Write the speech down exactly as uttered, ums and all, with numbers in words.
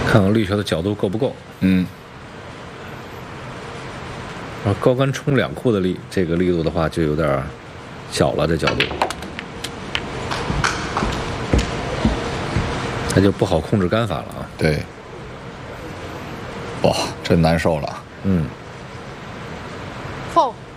看看绿球的角度够不够。 嗯。 然后高杆冲两库的力，这个力度的话就有点小了，这角度，它就不好控制杆法了啊。 对。哇，真难受了。 嗯。 后。